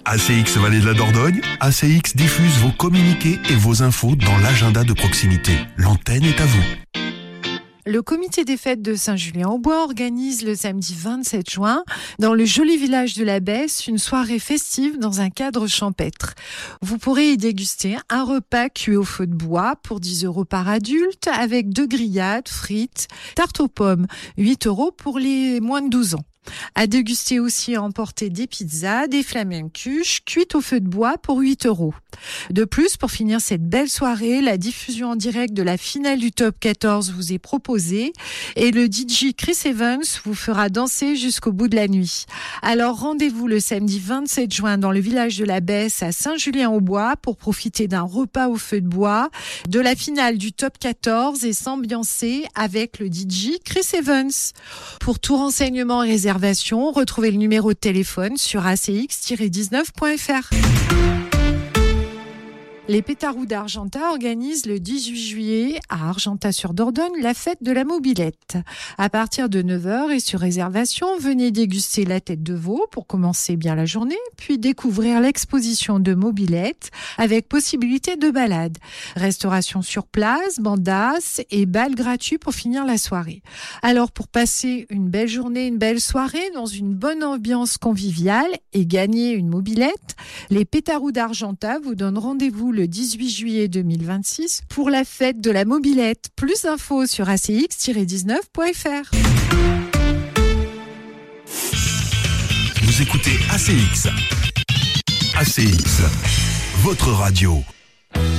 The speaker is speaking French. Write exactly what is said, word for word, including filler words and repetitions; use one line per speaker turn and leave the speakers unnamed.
A C X Vallée de la Dordogne, A C X diffuse vos communiqués et vos infos dans l'agenda de proximité. L'antenne est à vous.
Le comité des fêtes de Saint-Julien-au-Bois organise le samedi vingt-sept juin, dans le joli village de la Besse, une soirée festive dans un cadre champêtre. Vous pourrez y déguster un repas cuit au feu de bois pour dix euros par adulte, avec deux grillades, frites, tarte aux pommes, huit euros pour les moins de douze ans. À déguster aussi et à emporter des pizzas, des flamencuches cuites au feu de bois pour huit euros. De plus, pour finir cette belle soirée, la diffusion en direct de la finale du top quatorze vous est proposée et le D J Chris Evans vous fera danser jusqu'au bout de la nuit. Alors rendez-vous le samedi vingt-sept juin dans le village de la Besse à Saint-Julien-au-Bois pour profiter d'un repas au feu de bois, de la finale du top quatorze et s'ambiancer avec le D J Chris Evans. Pour tout renseignement et réservation, retrouvez le numéro de téléphone sur a c x tiret dix-neuf point f r. Les Pétarous d'Argentat organisent le dix-huit juillet à Argentat-sur-Dordogne la fête de la mobilette. À partir de neuf heures et sur réservation, venez déguster la tête de veau pour commencer bien la journée, puis découvrir l'exposition de mobilettes avec possibilité de balade. Restauration sur place, bandas et bal gratuit pour finir la soirée. Alors pour passer une belle journée, une belle soirée dans une bonne ambiance conviviale et gagner une mobilette, les Pétarous d'Argentat vous donnent rendez-vous le dix-huit juillet deux mille vingt-six pour la fête de la mobilette. Plus d'infos sur a c x tiret dix-neuf point f r.
Vous écoutez A C X. A C X, votre radio.